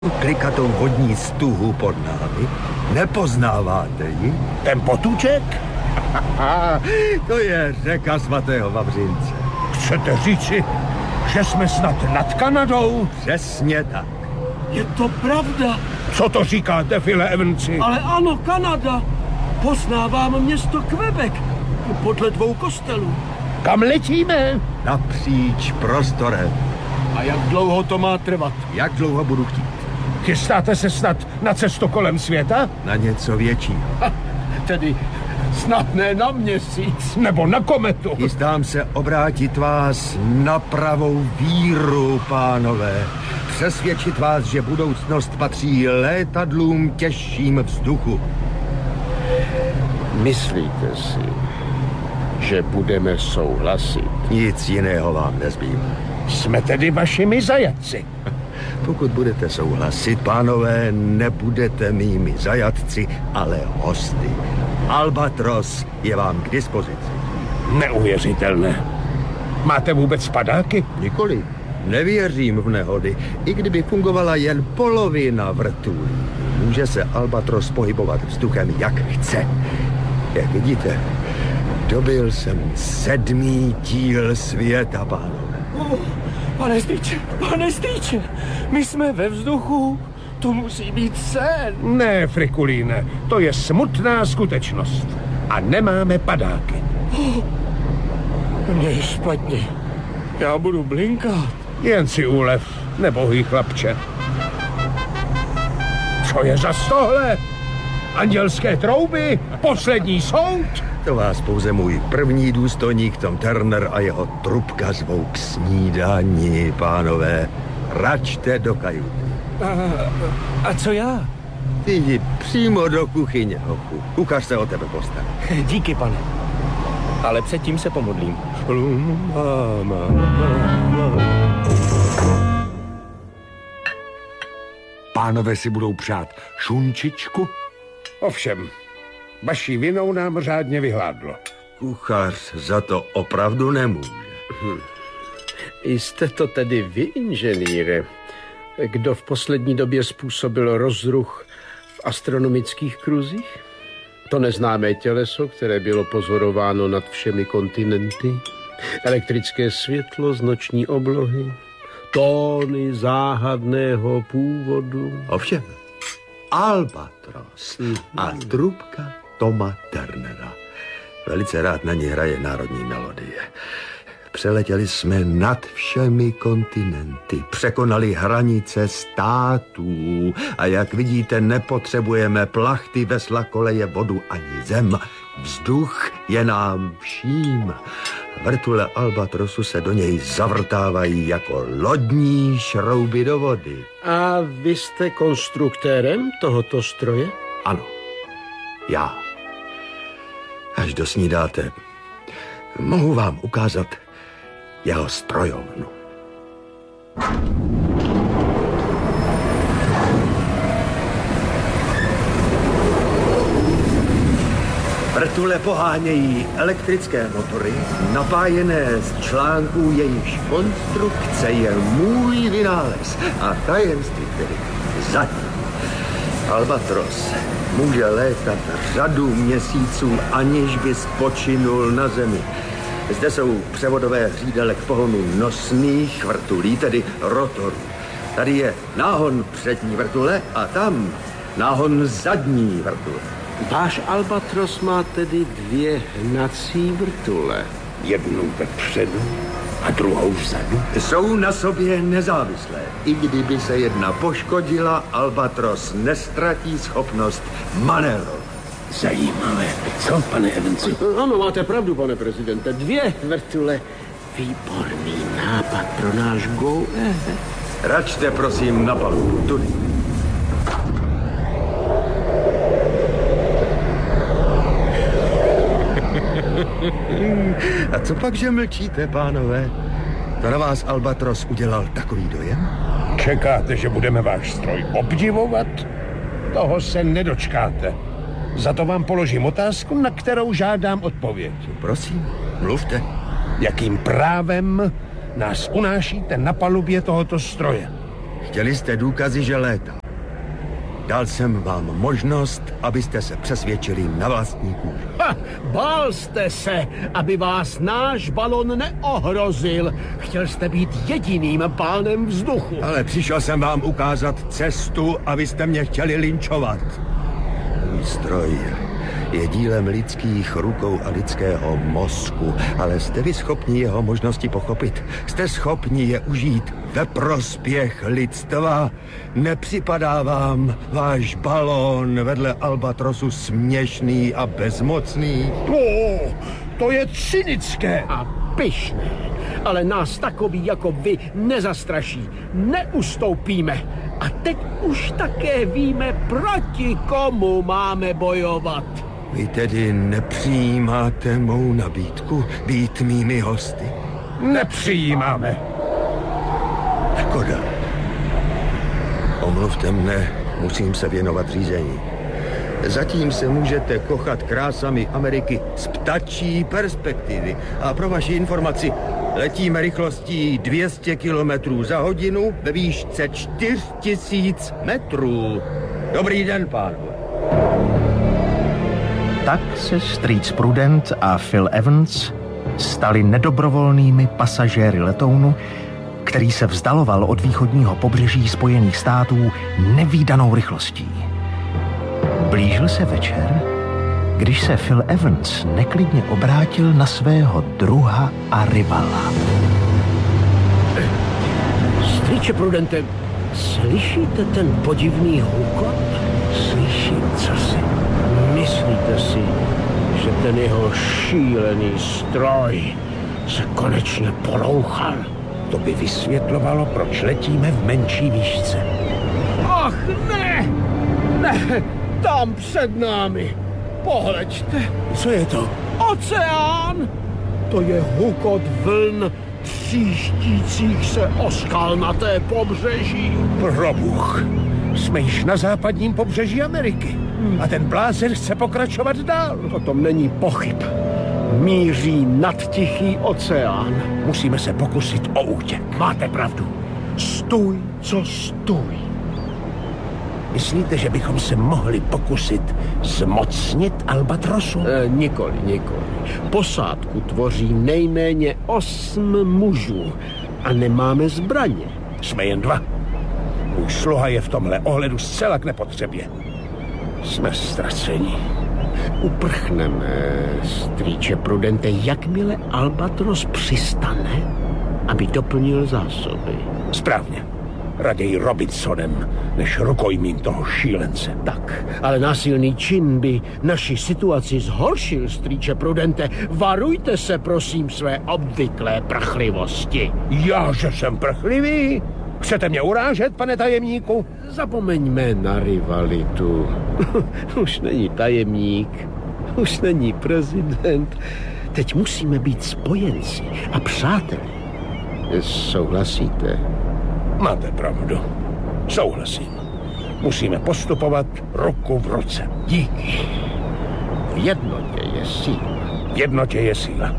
klikatou vodní stuhu pod námi. Nepoznáváte ji? Ten potůček? To je řeka svatého Vavřince. Chcete říci, že jsme snad nad Kanadou? Přesně tak. Je to pravda. Co to říkáte, Phile Evansi? Ale ano, Kanada. Poznávám město Quebec podle 2 kostelů. Kam letíme? Napříč prostorem. A jak dlouho to má trvat? Jak dlouho budu chtít? Chystáte se snad na cestu kolem světa? Na něco většího. Tedy snad ne na měsíc. Nebo na kometu? Chystám se obrátit vás na pravou víru, pánové. Přesvědčit vás, že budoucnost patří létadlům těžším vzduchu. Myslíte si, že budeme souhlasit? Nic jiného vám nezbývá. Jsme tedy vašimi zajatci. Pokud budete souhlasit, pánové, nebudete mými zajatci, ale hosty. Albatros je vám k dispozici. Neuvěřitelné. Máte vůbec padáky? Nikoli. Nevěřím v nehody. I kdyby fungovala jen polovina vrtulí, může se Albatros pohybovat vzduchem, jak chce. Jak vidíte, dobil jsem 7. díl světa, pánové. Pane Stýče, my jsme ve vzduchu. To musí být sen. Ne, Frikulíne, to je smutná skutečnost. A nemáme padáky. Mně je špatně. Já budu blinkat. Jen si úlev, nebohý chlapče. Co je za tohle? Andělské trouby? Poslední soud? To vás pouze můj první důstojník Tom Turner a jeho trubka zvou k snídani, pánové. Račte do kajuty. A co já? Ty jdi přímo do kuchyně, hochu. Kuchař se o tebe postará. Díky, pane. Ale předtím se pomodlím. Pánové si budou přát šunčičku? Ovšem, vaší vinou nám řádně vyhládlo. Kuchař za to opravdu nemůže. Jste to tedy vy, inženýre, kdo v poslední době způsobil rozruch v astronomických kruzích? To neznámé těleso, které bylo pozorováno nad všemi kontinenty, elektrické světlo z noční oblohy, tóny záhadného původu. Ovšem, Albatros a trubka Toma Turnera. Velice rád na ní hraje národní melodie. Přeletěli jsme nad všemi kontinenty, překonali hranice států a jak vidíte, nepotřebujeme plachty, vesla, koleje, vodu ani zem. Vzduch je nám vším. Vrtule Albatrosu se do něj zavrtávají jako lodní šrouby do vody. A vy jste konstruktérem tohoto stroje? Ano, já. Až dosnídáte, mohu vám ukázat jeho strojovnu. Vrtule pohánějí elektrické motory, napájené z článků, jejichž konstrukce je můj vynález a tajemství tedy zatím. Albatros může létat řadu měsíců, aniž by spočinul na zemi. Zde jsou převodové hřídele k pohonu nosných vrtulí, tedy rotorů. Tady je náhon přední vrtule a tam náhon zadní vrtule. Váš Albatros má tedy 2 hnací vrtule. Jednu vepředu a druhou vzadu. Jsou na sobě nezávislé. I kdyby se jedna poškodila, Albatros nestratí schopnost manévrovat. Zajímavé. Co, pane Evansi? Ano, máte pravdu, pane prezidente. 2 vrtule. Výborný nápad pro náš go. Račte, prosím, na palubu. Tudy. A co pak, že mlčíte, pánové? To na vás Albatros udělal takový dojem? Čekáte, že budeme váš stroj obdivovat? Toho se nedočkáte. Za to vám položím otázku, na kterou žádám odpověď. Prosím, mluvte. Jakým právem nás unášíte na palubě tohoto stroje? Chtěli jste důkazy, že létá. Dal jsem vám možnost, abyste se přesvědčili na vlastní kůži. Bál jste se, aby vás náš balon neohrozil. Chtěl jste být jediným pánem vzduchu. Ale přišel jsem vám ukázat cestu, abyste mě chtěli linčovat. Můj stroj je dílem lidských rukou a lidského mozku, ale jste vy schopni jeho možnosti pochopit? Jste schopni je užít ve prospěch lidstva? Nepřipadá vám váš balón vedle Albatrosu směšný a bezmocný? To je cynické. A pyšné. Ale nás takový jako vy nezastraší. Neustoupíme. A teď už také víme, proti komu máme bojovat. Vy tedy nepřijímáte mou nabídku být mými hosty? Nepřijímáme. Škoda. Omluvte mne, musím se věnovat řízení. Zatím se můžete kochat krásami Ameriky z ptačí perspektivy. A pro vaši informaci, letíme rychlostí 200 km za hodinu ve výšce 4000 metrů. Dobrý den, pánové. Tak se strýc Prudent a Phil Evans stali nedobrovolnými pasažéry letounu, který se vzdaloval od východního pobřeží Spojených států nevídanou rychlostí. Blížil se večer, když se Phil Evans neklidně obrátil na svého druha a rivala. Strýče Prudente, slyšíte ten podivný hukot? Slyším, co si. Myslíte si, že ten jeho šílený stroj se konečně polouchal? To by vysvětlovalo, proč letíme v menší výšce. Ach, ne! Ne, tam před námi. Pohleďte. Co je to? Oceán! To je hukot vln tříštících se o skalnaté pobřeží. Probůh. Jsme již na západním pobřeží Ameriky. A ten blázen chce pokračovat dál. O tom není pochyb. Míří nad Tichý oceán. Musíme se pokusit o útěk. Máte pravdu. Stůj, co stůj. Myslíte, že bychom se mohli pokusit zmocnit Albatrosu? Nikoli. Posádku tvoří nejméně 8 mužů a nemáme zbraně. Jsme jen 2. Můj sluha je v tomhle ohledu zcela k nepotřebě. Jsme ztraceni. Uprchneme, strýče Prudente, jakmile Albatros přistane, aby doplnil zásoby. Správně. Raději Robinsonem, než rukojmím toho šílence. Tak, ale násilný čin by naši situaci zhoršil, strýče Prudente. Varujte se, prosím, své obvyklé prchlivosti. Já, že jsem prchlivý? Chcete mě urážet, pane tajemníku? Zapomeňme na rivalitu. Už není tajemník, už není prezident. Teď musíme být spojenci a přáteli. Souhlasíte? Máte pravdu. Souhlasím. Musíme postupovat ruku v ruce. Díky. V jednotě je síla. V jednotě je síla.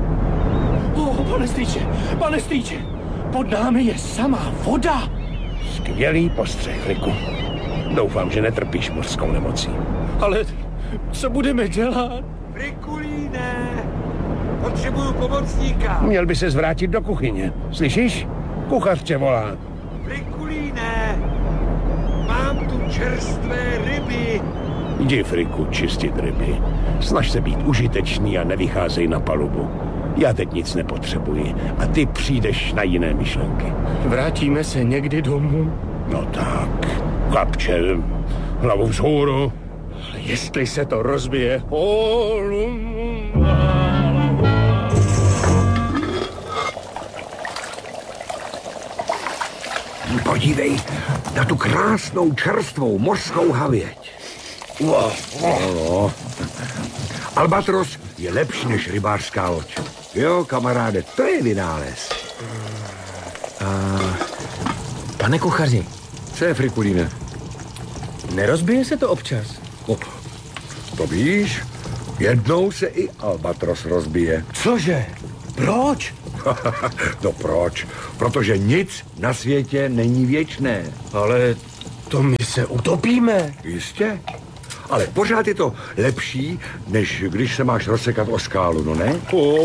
Pane strýče, pod námi je samá voda. Skvělý postřeh, Riku. Doufám, že netrpíš mořskou nemocí. Ale co budeme dělat? Frikulíne! Potřebuju pomocníka! Měl by se zvrátit do kuchyně. Slyšíš? Kuchař tě volá. Frikulíne! Mám tu čerstvé ryby! Jdi, Friku, čistit ryby. Snaž se být užitečný a nevycházej na palubu. Já teď nic nepotřebuji a ty přijdeš na jiné myšlenky. Vrátíme se někdy domů? No tak, kapče, hlavu vzhůru. Ale jestli se to rozbije... Podívej na tu krásnou čerstvou mořskou havěť. Albatros je lepší než rybářská loď. Jo, kamaráde, to je vynález. Pane kuchaři, Co je, Frikulíne? nerozbije se to občas? To víš, jednou se i Albatros rozbije. Cože? Proč? No proč? Protože nic na světě není věčné. Ale to my se utopíme. Jistě. Ale pořád je to lepší, než když se máš rozsekat o skálu, no ne?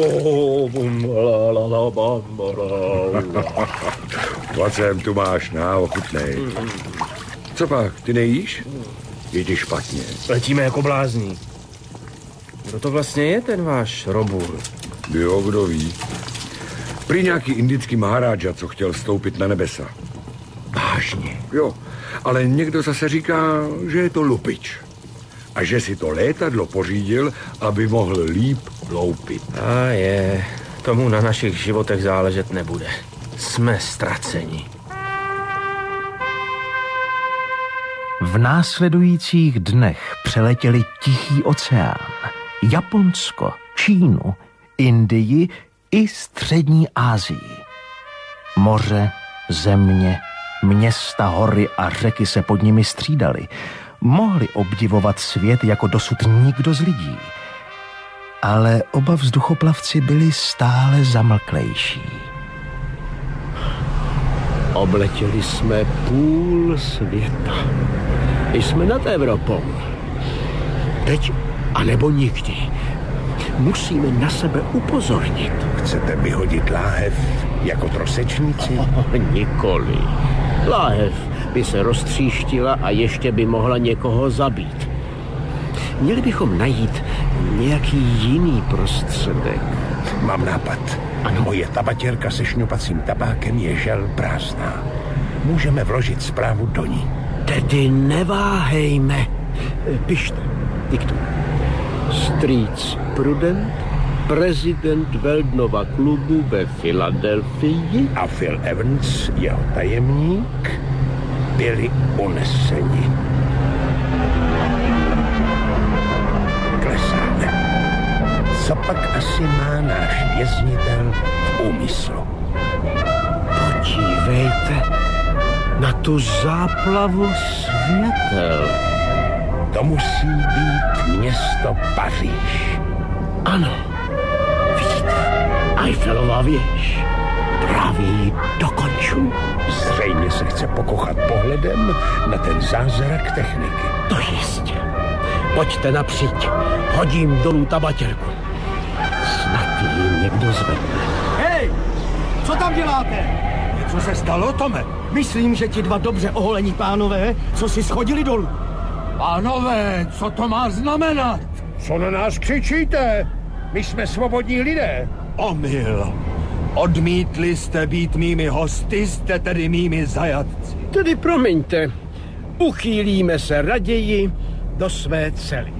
Pojď sem, tu máš, ochutnej. Co pak, ty nejíš? Je ti špatně. Letíme jako blázní. Kdo to vlastně je ten váš Robur? Jo, kdo ví. Prý nějaký indický maharaja, co chtěl vstoupit na nebesa. Vážně. Jo, ale někdo zase říká, že je to lupič. A že si to létadlo pořídil, aby mohl líp loupit. A je, tomu na našich životech záležet nebude. Jsme ztraceni. V následujících dnech přeletěli Tichý oceán, Japonsko, Čínu, Indii i Střední Asii. Moře, země, města, hory a řeky se pod nimi střídaly. Mohli obdivovat svět jako dosud nikdo z lidí. Ale oba vzduchoplavci byli stále zamlklejší. Obletěli jsme půl světa. Jsme nad Evropou. Teď anebo nikdy. Musíme na sebe upozornit. Chcete vyhodit láhev jako trosečníci? Nikoli. Láhev by se roztříštila a ještě by mohla někoho zabít. Měli bychom najít nějaký jiný prostředek. Mám nápad. Ano. Moje tabatěrka se šňupacím tabákem je žel prázdná. Můžeme vložit zprávu do ní. Tedy neváhejme. Pište, diktuj. Strýc Prudent, prezident Veldnova klubu ve Filadelfii A Phil Evans, jeho tajemník, byli uneseni. Klesáme. Co pak asi má náš věznitel v úmyslu? Podívejte na tu záplavu světel. To musí být město Paříž. Ano, vidíte, Eiffelova věž. Právě ji dokonču. Zřejmě se chce pokochat pohledem na ten zázrak techniky. To jistě. Pojďte napříč. Hodím dolů tabatěrku. Snad ji někdo zvedne. Hej, co tam děláte? Co se stalo, Tome? Myslím, že ti dva dobře oholení pánové, co si schodili dolů. Pánové, co to má znamenat? Co na nás křičíte? My jsme svobodní lidé. Omyl. Odmítli jste být mými hosty, jste tedy mými zajatci. Tedy promiňte, uchýlíme se raději do své cely.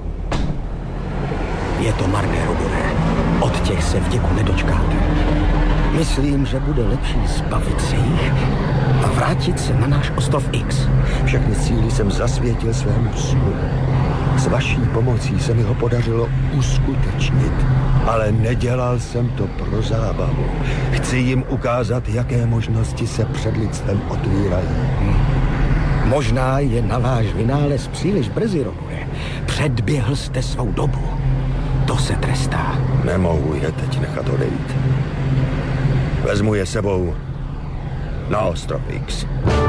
Je to marné, Robore. Od těch se vděku nedočkáte. Myslím, že bude lepší zbavit se jich a vrátit se na náš ostrov X. Všechny cíly jsem zasvětil svému snu. S vaší pomocí se mi ho podařilo uskutečnit. Ale nedělal jsem to pro zábavu. Chci jim ukázat, jaké možnosti se před lidstvem otvírají. Možná je na váš vynález příliš brzy, Robore. Předběhl jste svou dobu. To se trestá. Nemohu je teď nechat odejít. Vezmu je sebou na ostrov X.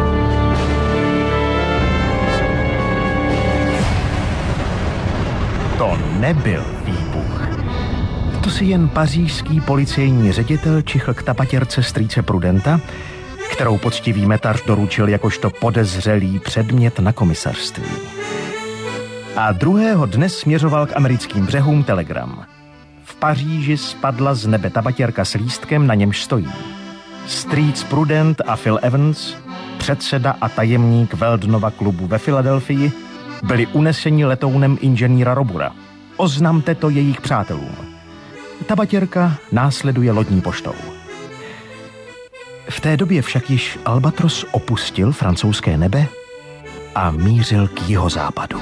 To nebyl výbuch. To si jen pařížský policejní ředitel čichl k tabatěrce strýce Prudenta, kterou poctivý metař doručil jakožto podezřelý předmět na komisařství. A druhého dne směřoval k americkým břehům telegram. V Paříži spadla z nebe tabatěrka s lístkem, na němž stojí strýc Prudent a Phil Evans, předseda a tajemník Veldnova klubu ve Filadelfii, byli uneseni letounem inženýra Robura. Oznamte to jejich přátelům. Tabatěrka následuje lodní poštou. V té době však již Albatros opustil francouzské nebe a mířil k jihozápadu.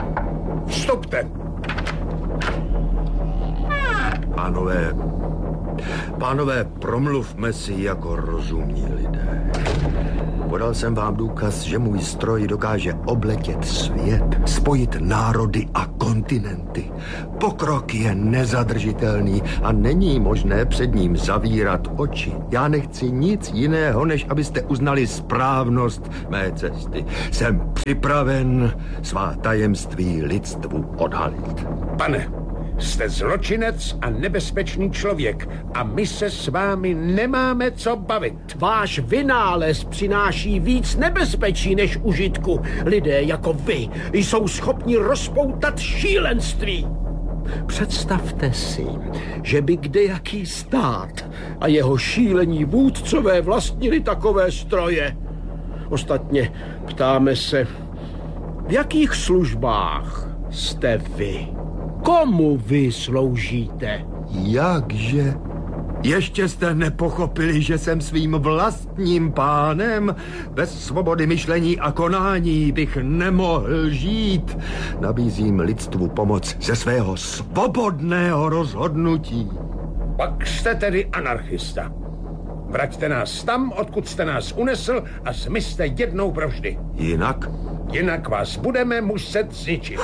Stopte! Pánové, Pánové, promluvme si jako rozumní lidé. Podal jsem vám důkaz, že můj stroj dokáže obletět svět, spojit národy a kontinenty. Pokrok je nezadržitelný a není možné před ním zavírat oči. Já nechci nic jiného, než abyste uznali správnost mé cesty. Jsem připraven svá tajemství lidstvu odhalit. Pane, jste zločinec a nebezpečný člověk a my se s vámi nemáme co bavit. Váš vynález přináší víc nebezpečí než užitku. Lidé jako vy jsou schopni rozpoutat šílenství. Představte si, že by kdejaký stát a jeho šílení vůdcové vlastnili takové stroje. Ostatně ptáme se, v jakých službách jste vy? Komu vy sloužíte? Jakže? Ještě jste nepochopili, že jsem svým vlastním pánem? Bez svobody myšlení a konání bych nemohl žít. Nabízím lidstvu pomoc ze svého svobodného rozhodnutí. Pak jste tedy anarchista. Vraťte nás tam, odkud jste nás unesl a zmizte jednou provždy. Jinak? Jinak vás budeme muset zničit.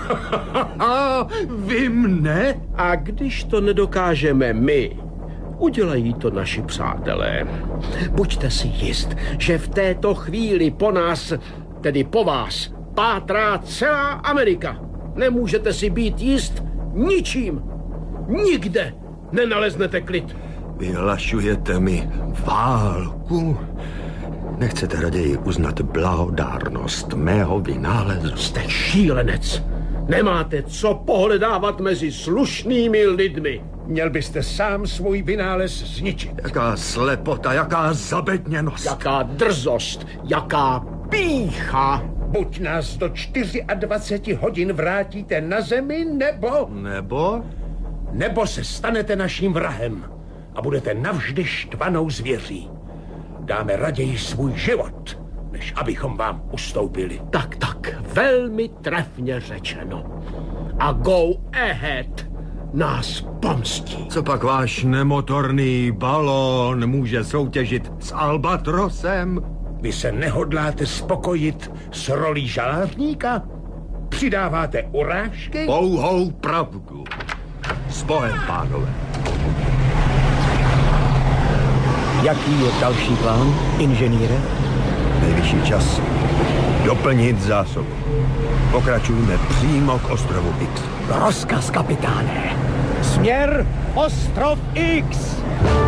Vy mne? A když to nedokážeme my, udělají to naši přátelé. Buďte si jist, že v této chvíli po nás, tedy po vás, pátrá celá Amerika. Nemůžete si být jist ničím. Nikde nenaleznete klid. Vyhlašujete mi válku? Nechcete raději uznat blahodárnost mého vynálezu? Jste šílenec. Nemáte co pohledávat mezi slušnými lidmi. Měl byste sám svůj vynález zničit. Jaká slepota, jaká zabedněnost. Jaká drzost, jaká pýcha. Buď nás do 24 hodin vrátíte na zemi, nebo se stanete naším vrahem a budete navždy štvanou zvěří. Dáme raději svůj život, než abychom vám ustoupili. Tak, velmi trefně řečeno. A go ahead nás pomstí. Co pak váš nemotorný balón může soutěžit s Albatrosem? Vy se nehodláte spokojit s rolí žalářníka? Přidáváte urážky? Pouhou pravdu. S Bohem, pánové. Jaký je další plán, inženýre? Nejvyšší čas doplnit zásobu. Pokračujeme přímo k ostrovu X. Rozkaz, kapitáne. Směr ostrov X.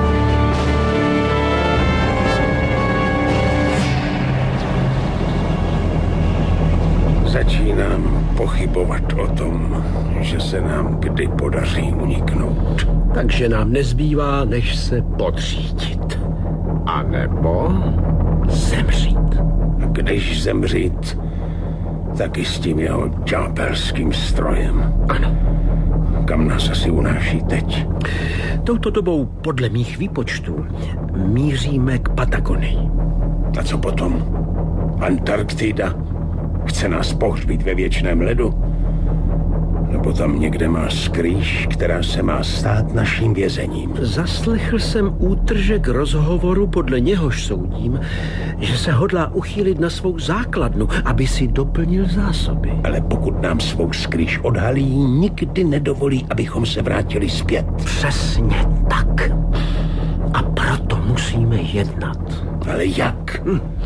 Začínám pochybovat o tom, že se nám kdy podaří uniknout. Takže nám nezbývá, než se podřídit. A nebo zemřít. A když zemřít, taky s tím jeho ďábelským strojem. Ano. Kam nás asi unáší teď? Touto dobou, podle mých výpočtů, míříme k Patagonii. A co potom? Antarktida? Chce nás pohřbít ve věčném ledu? Nebo tam někde má skrýš, která se má stát naším vězením? Zaslechl jsem útržek rozhovoru, podle něhož soudím, že se hodlá uchýlit na svou základnu, aby si doplnil zásoby. Ale pokud nám svou skrýš odhalí, nikdy nedovolí, abychom se vrátili zpět. Přesně tak. A proto musíme jednat. Ale jak?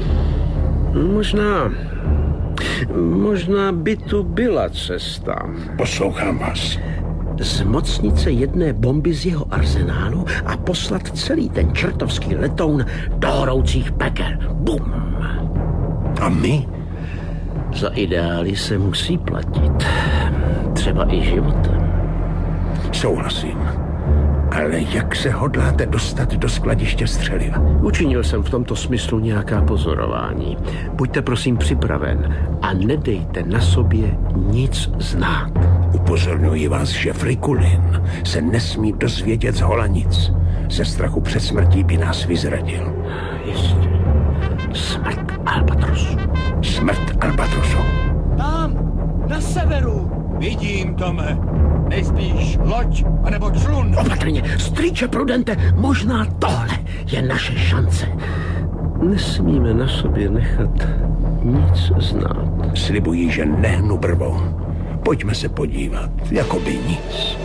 Možná by tu byla cesta. Poslouchám vás. Zmocnit se jedné bomby z jeho arzenálu a poslat celý ten čertovský letoun do horoucích pekel. Bum! A my? Za ideály se musí platit. Třeba i životem. Souhlasím. Ale jak se hodláte dostat do skladiště střeliva? Učinil jsem v tomto smyslu nějaká pozorování. Buďte prosím připraven a nedejte na sobě nic znát. Upozorňuji vás, že Frikulin se nesmí dozvědět z Holanic. Ze strachu před smrtí by nás vyzradil. Jistě. Smrt Albatrosu. Smrt Albatrosu. Tam, na severu, Vidím, Tome. Nejspíš loď, anebo člun. Opatrně, strýče Prudente, možná tohle je naše šance. Nesmíme na sobě nechat nic znát. Slibuji, že nehnu brvou. Pojďme se podívat, jako by nic.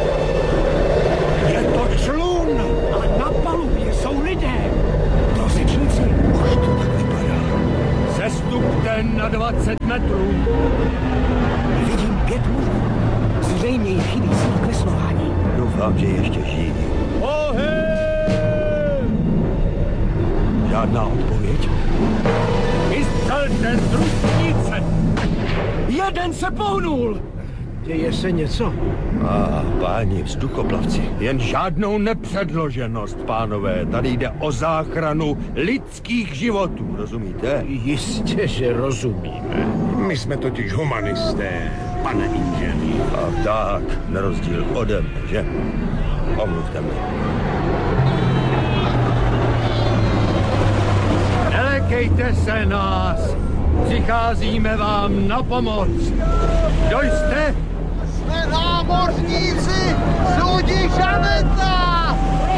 Je to člun! Ale na palubě jsou lidé. Trosečníci. Už to tak vypadá. Sestupte na 20 metrů. Vidím 5 mužů. Zřejmě jich chybí síla k veslování. Doufám, že ještě žijí. Žádná odpověď. Vystřelte z růstnice! Jeden se pohnul! Děje se něco? Páni vzduchoplavci. Jen žádnou nepředloženost, pánové. Tady jde o záchranu lidských životů, rozumíte? Jistě, že rozumíme. My jsme totiž humanisté, pane inženýr. A tak, na rozdíl ode mě, že? Omluvte mě. Nelekejte se nás! Přicházíme vám na pomoc! Kdo jste? Jsme námořníci z lodi Žaneta!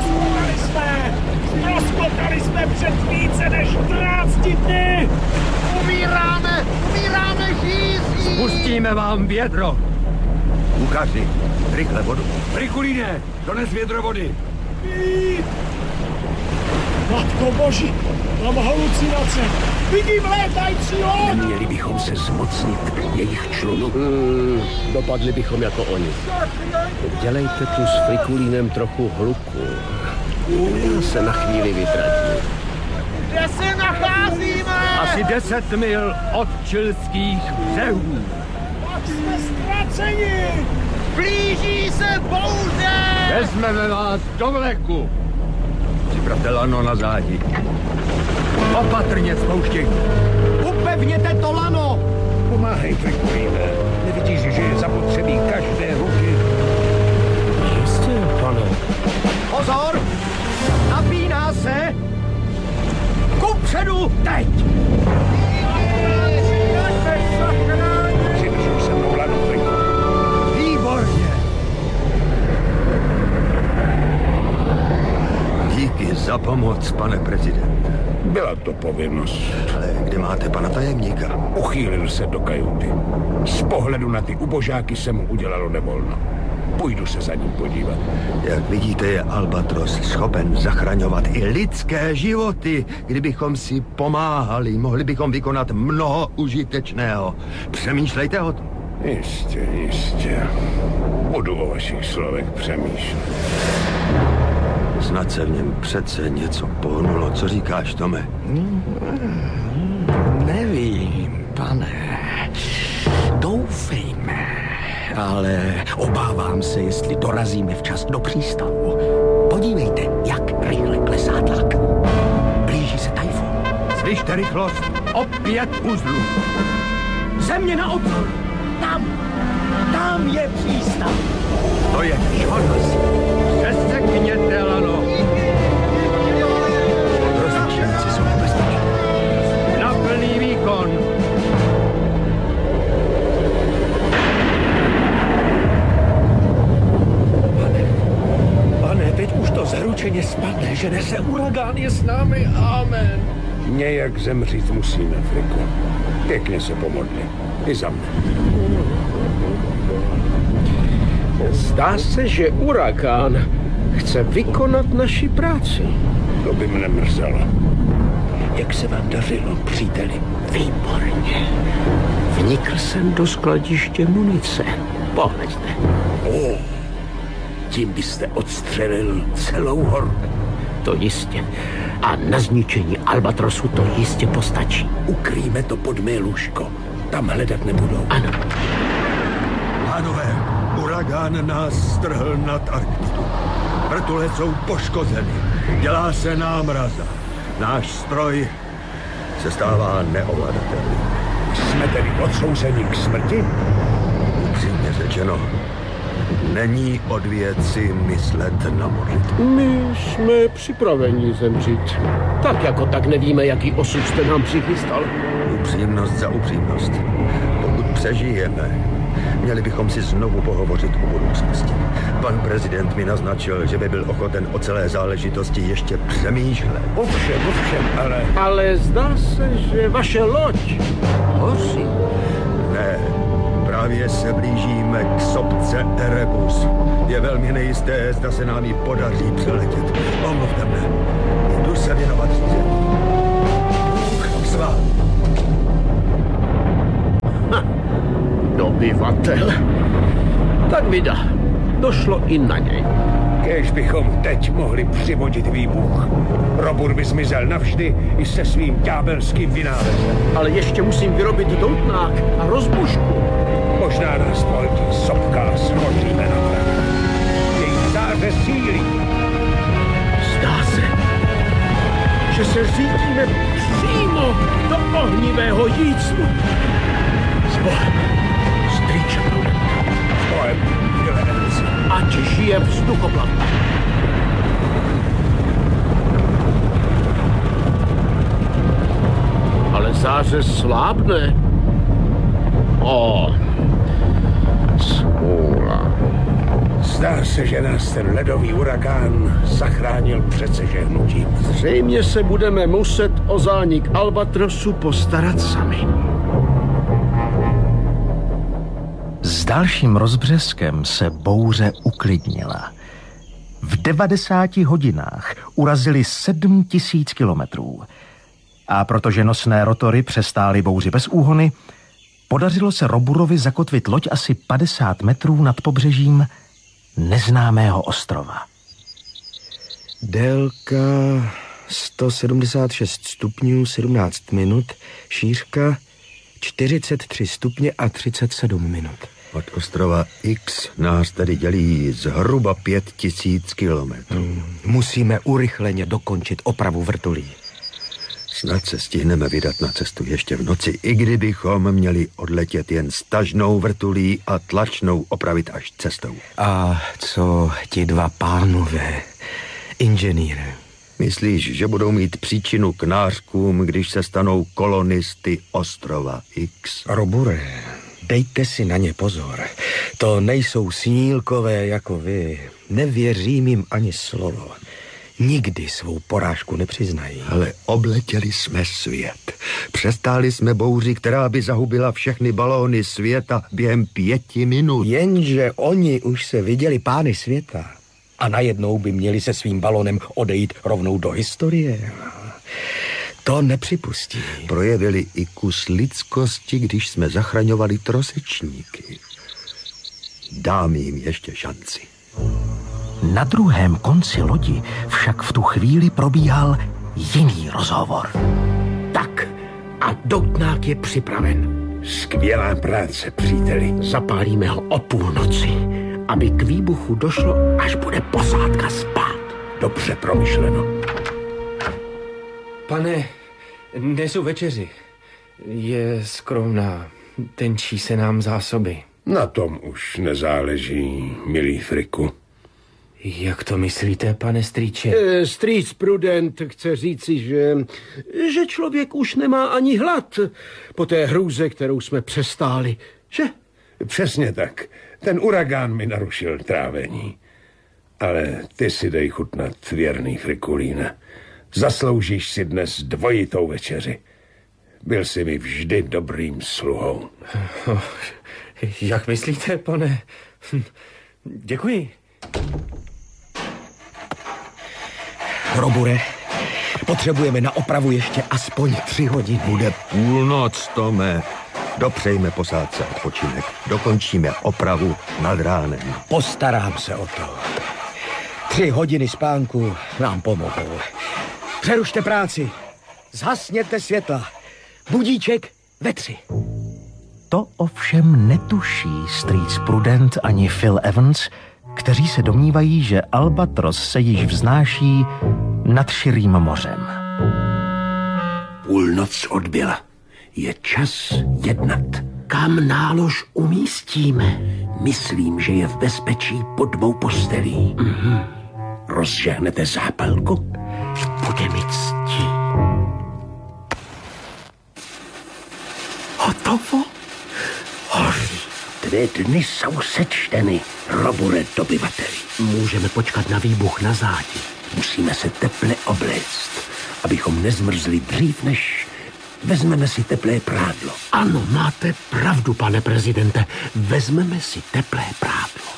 Rozkopali jsme před více než 14 dny! Umíráme žízí! Pustíme vám vědro! Ukaži, rychle vodu. Rikulíne, dones vědro vody! Matko boží, mám halucinace! Vidím létající loď! Neměli bychom se zmocnit jejich člunu. Dopadli bychom jako oni. Dělejte tu s Frikulínem trochu hluku. Já se na chvíli vytratím. Kde se nacházíme? Asi 10 mil od čilských břehů. Tak jsme ztraceni! Blíží se bouře! Vezmeme vás do vleku. Připravte lano na zádi. Opatrně spouštějte. Upevněte to lano! Pomáhej, Frikulíne. Nevidíš, že je zapotřebí každé ruky? Jistě, pane. Pozor! Napíná se! Kupředu teď! Přidržuj se mnou lano, Friku. Výborně. Díky za pomoc, pane prezidente. Byla to povinnost. Ale kde máte pana tajemníka? Uchýlil se do kajuty. Z pohledu na ty ubožáky se mu udělalo nevolno. Půjdu se za ním podívat. Jak vidíte, je Albatros schopen zachraňovat i lidské životy. Kdybychom si pomáhali, mohli bychom vykonat mnoho užitečného. Přemýšlejte o tom. Jistě, jistě. Budu o vašich slovech přemýšlet. Snad se v něm přece něco pohnulo. Co říkáš, Tome? Nevím, pane. Doufejme. Ale obávám se, jestli dorazíme včas do přístavu. Podívejte, jak rychle klesá tlak. Blíží se tajfun. Zvyšte rychlost o 5 uzlů. Země na obzor. Tam je přístav. To je Jonas. Přesekněte lano. Rozličníci jsou nebezpečí. Na plný výkon. Pane, teď už to zaručeně spadne, že nese uragán je s námi. Amen. Nějak zemřít musíme, Friku. Pěkně se pomodli. I za mne. Zdá se, že uragán chce vykonat naši práci. To by mne mrzelo. Jak se vám dařilo, příteli? Výborně. Vnikl jsem do skladiště munice. Pohleďte. Tím byste odstřelil celou horu. To jistě. A na zničení Albatrosu to jistě postačí. Ukryjme to pod mé lůžko. Tam hledat nebudou. Ano. Pánové, uragán nás strhl nad Arktidu. Vrtule jsou poškozeny. Dělá se námraza. Náš stroj se stává neovladatelný. Jsme tedy odsouzeni k smrti? Upřímně řečeno, není od věci myslet na modlitbu. My jsme připraveni zemřít. Tak jako tak nevíme, jaký osud jste nám přichystal. Upřímnost za upřímnost. Pokud přežijeme, Měli bychom si znovu pohovořit o budoucnosti. Pan prezident mi naznačil, že by byl ochoten o celé záležitosti ještě přemýšlet. Ovšem, ale... Ale zdá se, že vaše loď hoří. Ne, právě se blížíme k sopce Erebus. Je velmi nejisté, zda se nám ji podaří přeletět. Omluvte mne. Jdu se věnovat řízení. Bůh s vámi. Dobyvatel. Tak vida, došlo i na něj. Kéž bychom teď mohli přivodit výbuch. Robur by zmizel navždy i se svým ďábelským vynálezem. Ale ještě musím vyrobit doutnák a rozbušku. Možná nás poltí sopka schodíme na prach. Její záře sílí. Zdá se, že se řítíme přímo do ohnivého jícnu. Zbor, strýče Prudent. Bohem, Filevenci. Ať žije vzduchoplavba. Ale záře slábne. Smůla. Zdá se, že nás ten ledový uragán zachránil před sežehnutím. Zřejmě se budeme muset o zánik Albatrosu postarat sami. S dalším rozbřeskem se bouře uklidnila. V 90 hodinách urazili 7000 kilometrů. A protože nosné rotory přestály bouři bez úhony, podařilo se Roburovi zakotvit loď asi 50 metrů nad pobřežím neznámého ostrova. Délka 176 stupňů 17 minut, šířka 43 stupně a 37 minut. Od ostrova X nás tedy dělí zhruba 5000 kilometrů. Musíme urychleně dokončit opravu vrtulí. Snad se stihneme vydat na cestu ještě v noci, i kdybychom měli odletět jen s tažnou vrtulí a tlačnou opravit až cestou. A co ti dva pánové, inženýre? Myslíš, že budou mít příčinu k nářkům, když se stanou kolonisty ostrova X? Robure, dejte si na ně pozor. To nejsou snílkové jako vy. Nevěřím jim ani slovo. Nikdy svou porážku nepřiznají. Ale obletěli jsme svět. Přestáli jsme bouři, která by zahubila všechny balóny světa během 5 minut. Jenže oni už se viděli pány světa. A najednou by měli se svým balonem odejít rovnou do historie. To nepřipustí. Projevili i kus lidskosti, když jsme zachraňovali trosečníky. Dám jim ještě šanci. Na druhém konci lodi však v tu chvíli probíhal jiný rozhovor. Tak a doutnák je připraven. Skvělá práce, příteli. Zapálíme ho o půlnoci, aby k výbuchu došlo, až bude posádka spát. Dobře promyšleno. Pane, nesu večeři. Je skromná. Tenčí se nám zásoby. Na tom už nezáleží, milý Friku. Jak to myslíte, pane strýče? Strýc Prudent chce říci, že člověk už nemá ani hlad po té hrůze, kterou jsme přestáli, že? Přesně tak. Ten uragán mi narušil trávení. Ale ty si dej chutnat, věrný Frikulíne. Zasloužíš si dnes dvojitou večeři. Byl jsi mi vždy dobrým sluhou. Jak myslíte, pane? Děkuji. Robure, potřebujeme na opravu ještě aspoň 3 hodiny. Bude půlnoc, Tome. Dopřejme posádce odpočinek. Dokončíme opravu nad ránem. Postarám se o to. 3 hodiny spánku nám pomohou. Přerušte práci. Zhasněte světla. Budíček ve 3. To ovšem netuší strýc Prudent ani Phil Evans, kteří se domnívají, že Albatros se již vznáší nad širým mořem. Půlnoc odbyla. Je čas jednat. Kam nálož umístíme? Myslím, že je v bezpečí pod 2 postelí. Rozžehnete zápalku? Bude mi ctí. Hotovo? Hoří. Tvé dny jsou sečteny, Robure dobyvateli. Můžeme počkat na výbuch na zádi. Musíme se teple obléct, abychom nezmrzli dřív, než vezmeme si teplé prádlo. Ano, máte pravdu, pane prezidente. Vezmeme si teplé prádlo.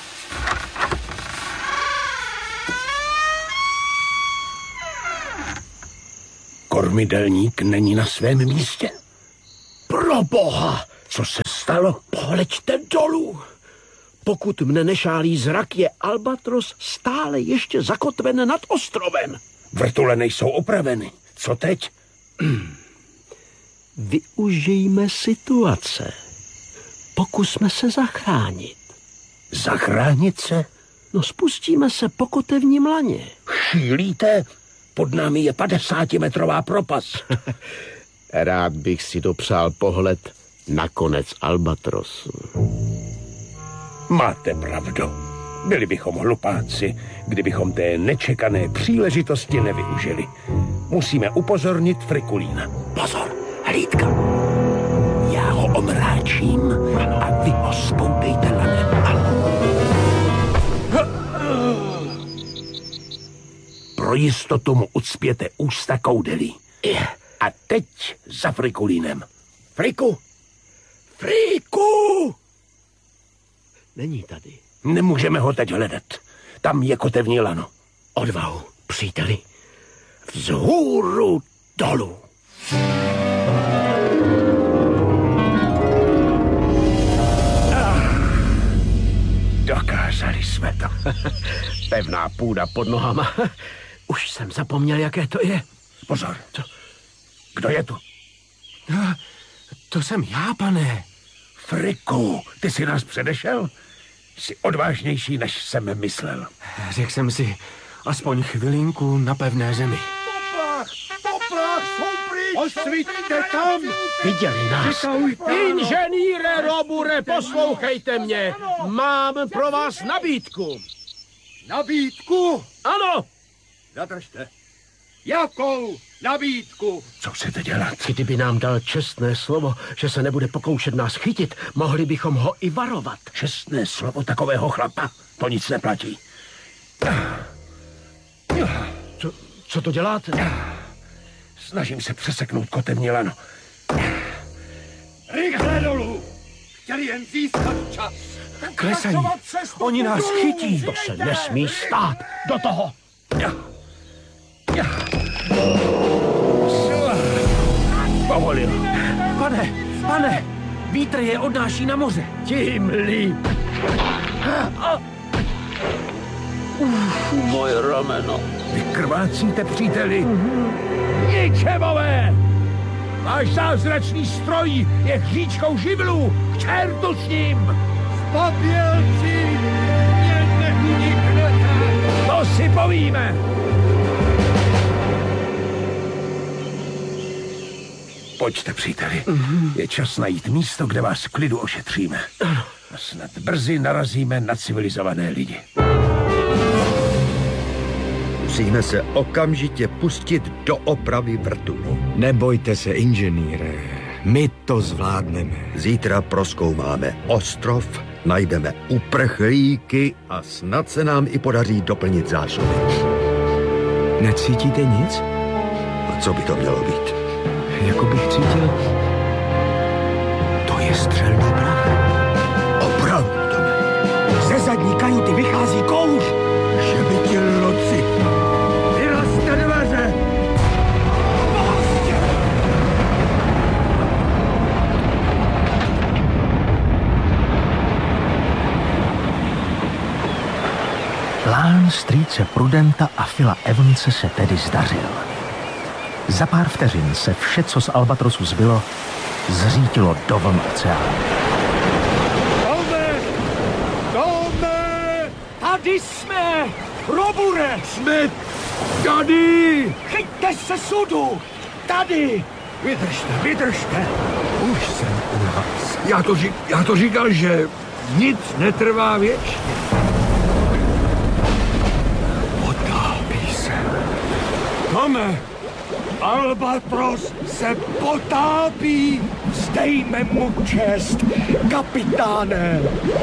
Kormidelník není na svém místě. Pro boha! Co se stalo? Pohleďte dolů. Pokud mne nešálí zrak, je Albatros stále ještě zakotven nad ostrovem. Vrtule nejsou opraveny. Co teď? Využijme situace. Pokusme se zachránit. Zachránit se? No, spustíme se po kotevním laně. Šílíte? Pod námi je 50metrová propas. Rád bych si dopřál pohled na konec Albatrosu. Máte pravdu. Byli bychom hlupáci, kdybychom té nečekané příležitosti nevyužili. Musíme upozornit Frikulína. Pozor, hlídka. Já ho omráčím a vy ho spoutejte lanem. Pro jistotu mu ucpěte ústa koudelí. A teď za Frikulínem. Friku! Friku! Není tady. Nemůžeme ho teď hledat. Tam je kotevní lano. Odvahu, příteli. Vzhůru dolů. Dokázali jsme to. Pevná půda pod nohama. Už jsem zapomněl, jaké to je. Pozor. Kdo je tu? To jsem já, pane. Friku, ty jsi nás předešel? Jsi odvážnější, než jsem myslel. Řekl jsem si, aspoň chvilinku na pevné zemi. Poplach, jsou pryč! Osvíťte tam! Viděli nás. Inženýre Robure, poslouchejte mě. Mám pro vás nabídku. Nabídku? Ano. Zadržte. Jakou nabídku? Co chcete dělat? Kdyby nám dal čestné slovo, že se nebude pokoušet nás chytit, mohli bychom ho i varovat. Čestné slovo takového chlapa? To nic neplatí. Co to děláte? Snažím se přeseknout kotevní lano. Rychle dolů! Chtěli jen získat čas. Klesají. Oni nás chytí. To se nesmí stát. Do toho. Povolil. Pane, vítr je odnáší na moře. Tím líp. Moje rameno. Vy krvácíte, příteli. Ničemové! Váš zázračný stroj je hříčkou živlů. K čertu s ním! Papělci! Mě neuniknete! To si povíme! Pojďte, příteli. Je čas najít místo, kde vás v klidu ošetříme. A snad brzy narazíme na civilizované lidi. Musíme se okamžitě pustit do opravy vrtulu. Nebojte se, inženýre. My to zvládneme. Zítra prozkoumáme ostrov, najdeme uprchlíky a snad se nám i podaří doplnit zásoby. Necítíte nic? A co by to mělo být? Jako bych cítil... To je střelný prach. Opravdu, Tome. Ze zadní kajuty vychází kouř. Že by ti loci. Vyrazte dveře! Plán strýce Prudenta a Phila Evanse se tedy zdařil. Za pár vteřin se vše, co z Albatrosu zbylo, zřítilo do vln oceánu. Tome! Tady jsme! Robure! Jsme tady! Chyťte se sudu! Tady! Vydržte! Už jsem u nás. Já to říkal, že nic netrvá věčně. Potápí se. Tome! Albatros se potápí! Vzdejme mu čest, kapitáne!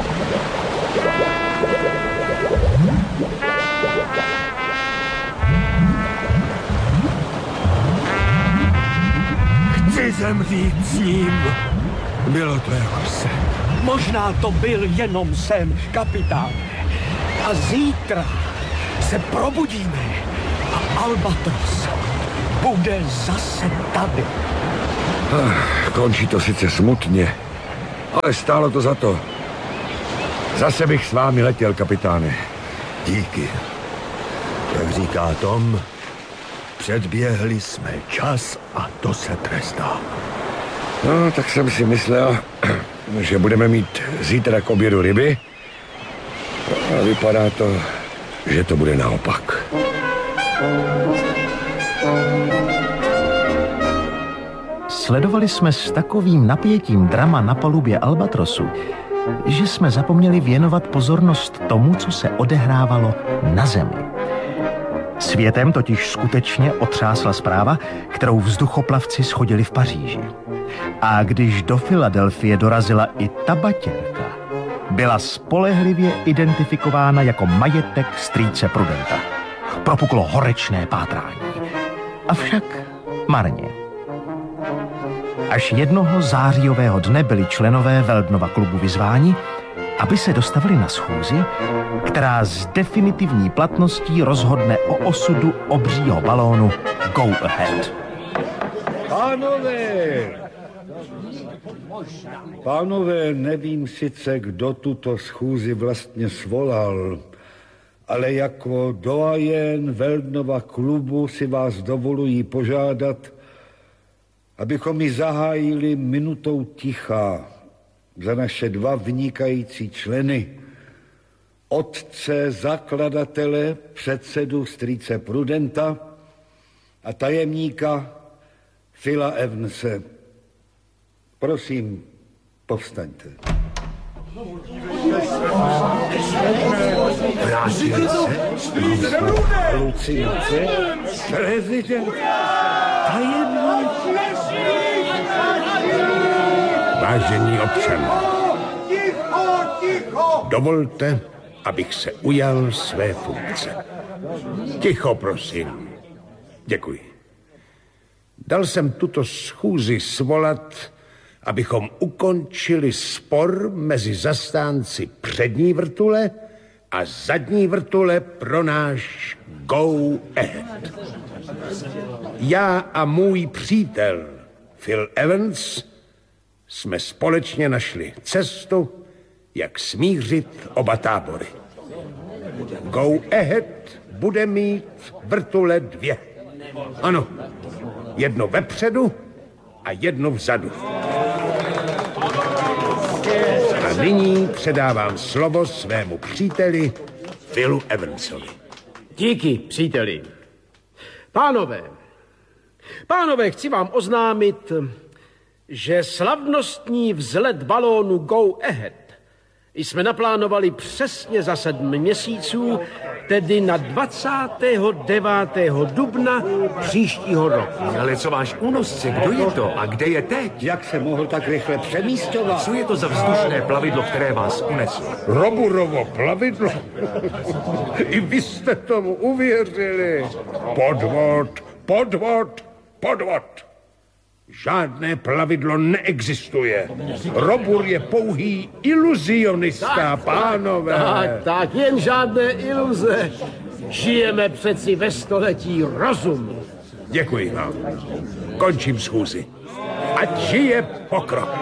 Chci zemřít s ním. Bylo to jako sen. Možná to byl jenom sen, kapitáne. A zítra se probudíme a Albatros bude zase tady. Končí to sice smutně, ale stálo to za to. Zase bych s vámi letěl, kapitáne. Díky. Jak říká Tom, předběhli jsme čas a to se trestá. No, tak jsem si myslel, že budeme mít zítra k obědu ryby. A vypadá to, že to bude naopak. Sledovali jsme s takovým napětím drama na palubě Albatrosu, že jsme zapomněli věnovat pozornost tomu, co se odehrávalo na zemi. Světem totiž skutečně otřásla zpráva, kterou vzduchoplavci shodili v Paříži. A když do Filadelfie dorazila i ta batěrka, byla spolehlivě identifikována jako majetek strýce Prudenta. Propuklo horečné pátrání. Avšak marně. Až jednoho zářijového dne byli členové Weldnova klubu vyzváni, aby se dostavili na schůzi, která s definitivní platností rozhodne o osudu obřího balónu Go Ahead. Pánové, nevím sice, kdo tuto schůzi vlastně svolal, ale jako doyen Weldnova klubu si vás dovoluji požádat, abychom ji zahájili minutou ticha za naše dva vynikající členy, otce zakladatele, předsedu strýce Prudenta a tajemníka Phila Evanse. Prosím, povstaňte. Halucinace, prezident, tajemník. Vážení občané, dovolte, abych se ujal své funkce. Ticho, prosím. Děkuji. Dal jsem tuto schůzi svolat, abychom ukončili spor mezi zastánci přední vrtule a zadní vrtule pro náš Go Ahead. Já a můj přítel Phil Evans jsme společně našli cestu, jak smířit oba tábory. Go Ahead bude mít vrtule 2. Ano, jedno vepředu a jedno vzadu. A nyní předávám slovo svému příteli Philu Evansovi. Díky, příteli. Pánové, chci vám oznámit, že slavnostní vzlet balónu Go Ahead jsme naplánovali přesně za 7 měsíců, tedy na 29. dubna příštího roku. Ale co váš únosce, kdo je to a kde je teď? Jak se mohl tak rychle přemísťovat? Co je to za vzdušné plavidlo, které vás uneslo? Roburovo plavidlo? I vy jste tomu uvěřili. Podvod. Žádné plavidlo neexistuje. Robur je pouhý iluzionista, pánové. Tak, jen žádné iluze. Žijeme přeci ve století rozumu. Děkuji vám. Končím schůzi. Ať žije pokrok.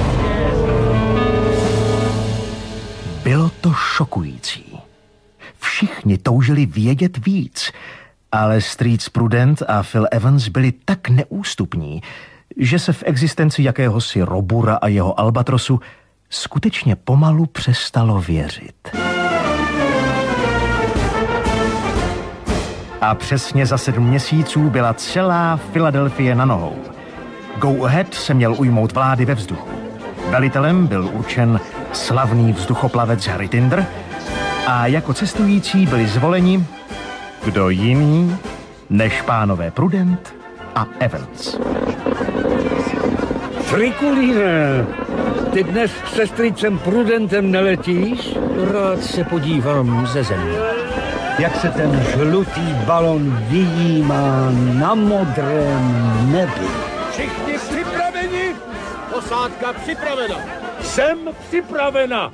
Bylo to šokující. Všichni toužili vědět víc, ale strýc Prudent a Phil Evans byli tak neústupní, že se v existenci jakéhosi Robura a jeho Albatrosu skutečně pomalu přestalo věřit. A přesně za 7 měsíců byla celá Filadelfie na nohou. Go Ahead se měl ujmout vlády ve vzduchu. Velitelem byl určen slavný vzduchoplavec Harry Tinder a jako cestující byli zvoleni kdo jiný než pánové Prudent a Evans. Frikulíne, ty dnes se strýcem Prudentem neletíš? Rád se podívám ze země. Jak se ten žlutý balon vyjímá na modrém nebi. Všichni připraveni? Posádka připravena. Jsem připravena.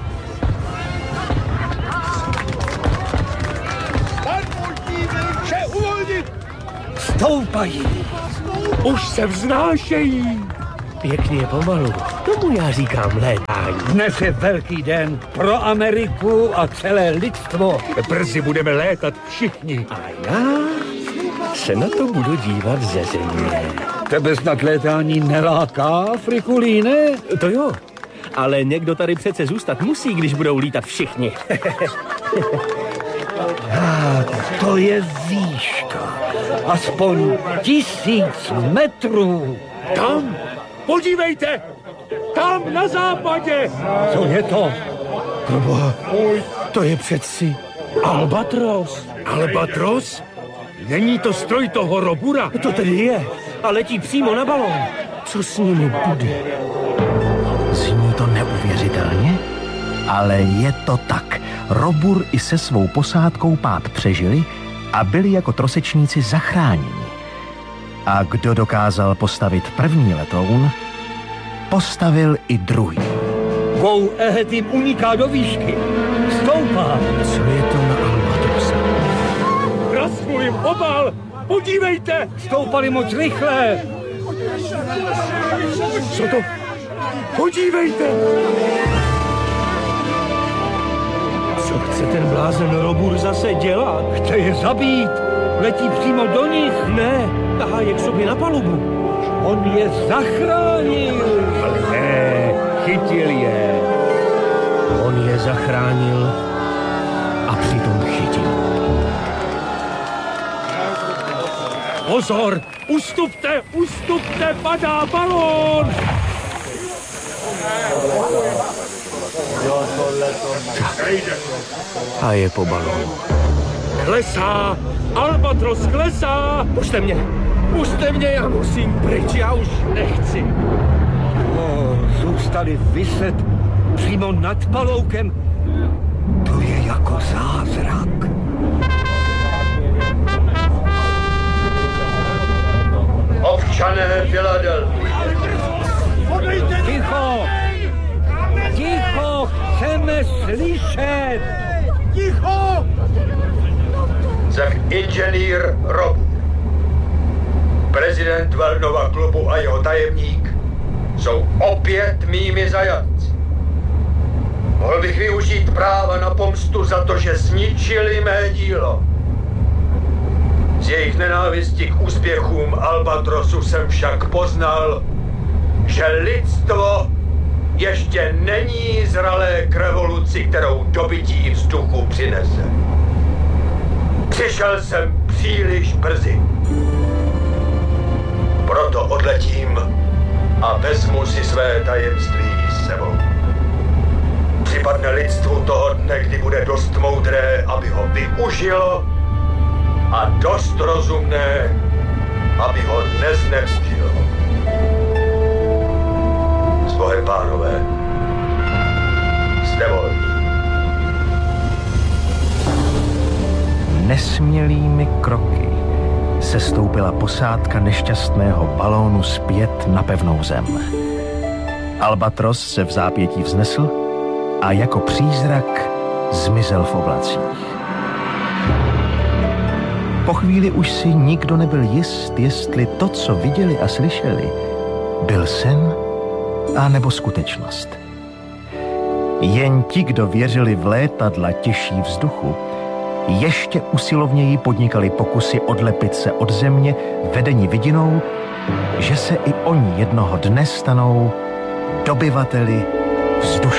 Vše uvolnit! Stoupají. Už se vznášejí. Pěkně pomalu. Tomu já říkám létání. Dnes je velký den pro Ameriku a celé lidstvo. Brzy budeme létat všichni. A já se na to budu dívat ze země. Tebe snad létání neláká, Frikulíne? To jo, ale někdo tady přece zůstat musí, když budou lítat všichni. To je výška. Aspoň 1000 metrů. Tam, podívejte! Tam na západě! Co je to? To je přeci Albatros. Albatros? Není to stroj toho Robura? To tedy je. A letí přímo na balón. Co s nimi bude? Zní to neuvěřitelně, ale je to tak. Robur i se svou posádkou pád přežili a byli jako trosečníci zachráněni. A kdo dokázal postavit první letoun, postavil i druhý. Go Ahead jim uniká do výšky. Stoupá. Co je to na Albatrosa? Prasknul jim obal! Podívejte! Stoupali moc rychle. Co to? Podívejte! Co chce ten blázen Robur zase dělat? Chce je zabít. Letí přímo do nich. Ne, tahá je k sobě na palubu. On je zachránil. Ale ne, chytil je. On je zachránil a přitom chytil. Pozor! Ustupte! Ustupte! Padá balón! A je po balónu. Klesá! Albatros klesá! Pušte mě! Pušte mě, já musím pryč, já už nechci. Zůstali viset přímo nad paloukem. To je jako zázrak. Občané Filadelfie, Ticho! Ticho! Chceme slyšet! Ticho! jsem inženýr Rob. Prezident Velnova klubu a jeho tajemník jsou opět mými zajatci. Mohl bych využít práva na pomstu za to, že zničili mé dílo. Z jejich nenávisti k úspěchům Albatrosu jsem však poznal, že lidstvo ještě není zralé k revoluci, kterou dobytí vzduchu přinese. Přišel jsem příliš brzy. Proto odletím a vezmu si své tajemství s sebou. Připadne lidstvu toho dne, kdy bude dost moudré, aby ho využilo, a dost rozumné, aby ho nezneužilo. S Bohem, pánové, jste volní. Nesmělými kroky sestoupila posádka nešťastného balónu zpět na pevnou zem. Albatros se v zápětí vznesl a jako přízrak zmizel v oblacích. Po chvíli už si nikdo nebyl jist, jestli to, co viděli a slyšeli, byl sen a nebo skutečnost. Jen ti, kdo věřili v létadla těžší vzduchu, ještě usilovněji podnikali pokusy odlepit se od země, vedeni vidinou, že se i oni jednoho dne stanou dobyvateli vzdušného